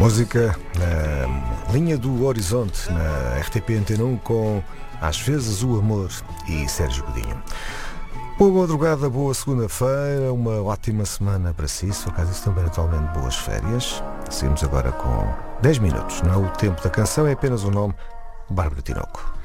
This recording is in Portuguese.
Música na linha do horizonte, na RTP Antena 1, com Às vezes o Amor e Sérgio Godinho. Boa madrugada, boa segunda-feira, uma ótima semana para si, se for caso isso também naturalmente boas férias. Seguimos agora com 10 minutos, não é o tempo da canção, é apenas o nome, Bárbara Tinoco.